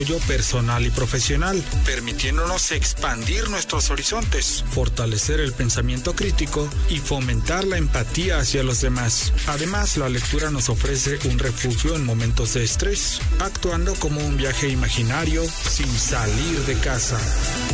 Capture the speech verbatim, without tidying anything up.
personal y profesional, permitiéndonos expandir nuestros horizontes, fortalecer el pensamiento crítico y fomentar la empatía hacia los demás. Además, la lectura nos ofrece un refugio en momentos de estrés, actuando como un viaje imaginario sin salir de casa.